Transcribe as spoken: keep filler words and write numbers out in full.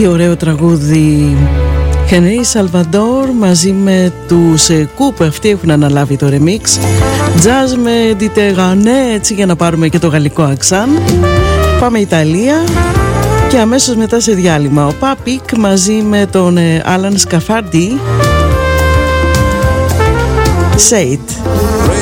Τι ωραίο τραγούδι. Henry Salvador μαζί με τους Κουπ, αυτοί έχουν αναλάβει το remix. Jazz με Diterrané, έτσι για να πάρουμε και το γαλλικό αξάν. Πάμε Ιταλία και αμέσως μετά σε διάλειμμα. Ο Papik μαζί με τον Alan Scafardi, Say It.